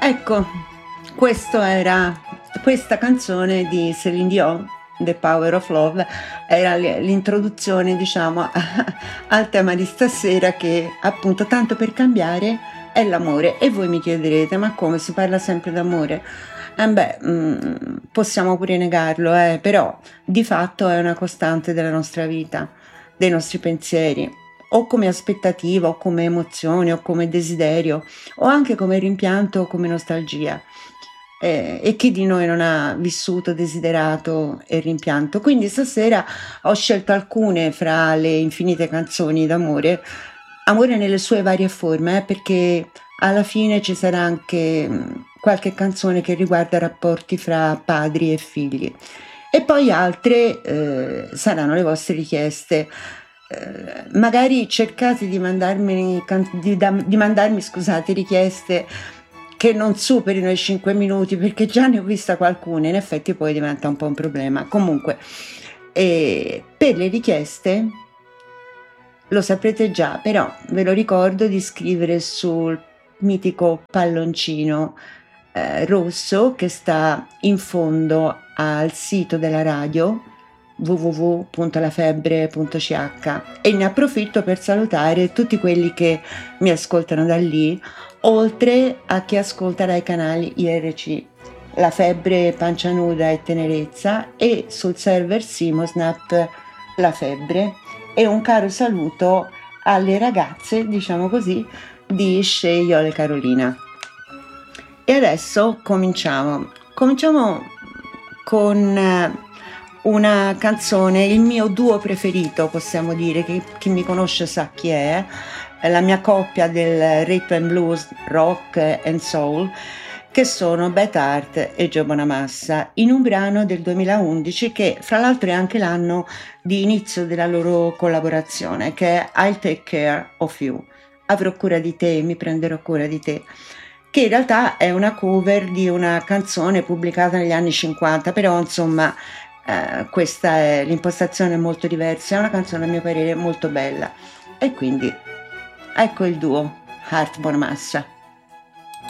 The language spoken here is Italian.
Ecco, questa canzone di Céline Dion, The Power of Love, era l'introduzione, diciamo, al tema di stasera, che appunto, tanto per cambiare, è l'amore. E voi mi chiederete, ma come si parla sempre d'amore? Possiamo pure negarlo, però di fatto è una costante della nostra vita, dei nostri pensieri, o come aspettativa, o come emozione, o come desiderio, o anche come rimpianto o come nostalgia. E chi di noi non ha vissuto, desiderato e rimpianto? Quindi stasera ho scelto alcune fra le infinite canzoni d'amore, amore nelle sue varie forme, perché alla fine ci sarà anche qualche canzone che riguarda rapporti fra padri e figli. E poi altre saranno le vostre richieste. Magari cercate di mandarmi, scusate, richieste che non superino i 5 minuti, perché già ne ho vista qualcuna, in effetti poi diventa un po' un problema. Comunque, per le richieste lo saprete già, però ve lo ricordo di scrivere sul mitico palloncino rosso che sta in fondo al sito della radio www.lafebbre.ch, e ne approfitto per salutare tutti quelli che mi ascoltano da lì, oltre a chi ascolta dai canali IRC, La Febbre, Pancia Nuda e Tenerezza, e sul server Simosnap La Febbre, e un caro saluto alle ragazze, diciamo così, di Scegliole Carolina. E adesso cominciamo con una canzone, il mio duo preferito, possiamo dire, che chi mi conosce sa chi è la mia coppia del rhythm and blues, rock and soul, che sono Beth Hart e Joe Bonamassa, in un brano del 2011 che fra l'altro è anche l'anno di inizio della loro collaborazione, che è I'll Take Care of You, avrò cura di te, mi prenderò cura di te, che in realtà è una cover di una canzone pubblicata negli anni 50, però insomma questa è l'impostazione, è molto diversa, è una canzone a mio parere molto bella, e quindi ecco il duo Hart Bonamassa.